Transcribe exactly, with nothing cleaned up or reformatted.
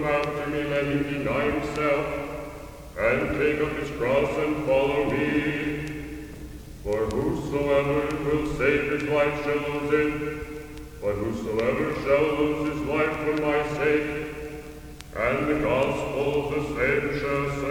after me, let him deny himself, and take up his cross and follow me. For whosoever will save his life shall lose it, but whosoever shall lose his life for my sake, and the gospel of the same shall save